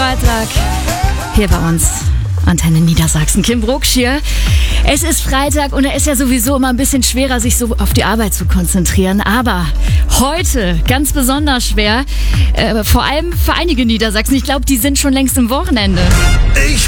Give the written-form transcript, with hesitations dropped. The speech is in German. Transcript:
Freitag hier bei uns. Antenne Niedersachsen. Kim Brucksch hier. Es ist Freitag und da ist ja sowieso immer ein bisschen schwerer, sich so auf die Arbeit zu konzentrieren. Aber heute ganz besonders schwer, vor allem für einige Niedersachsen. Ich glaube, die sind schon längst im Wochenende. Ich